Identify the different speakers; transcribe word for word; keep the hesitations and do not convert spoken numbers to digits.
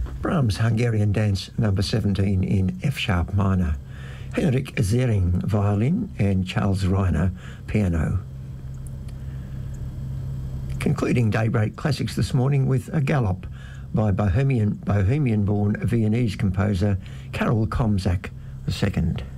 Speaker 1: Brahms' Hungarian Dance number seventeen in F-sharp minor. Henrik Zering, violin, and Charles Reiner, piano. Concluding Daybreak Classics this morning with a galop by Bohemian, Bohemian-born Viennese composer Karel Komzak the second.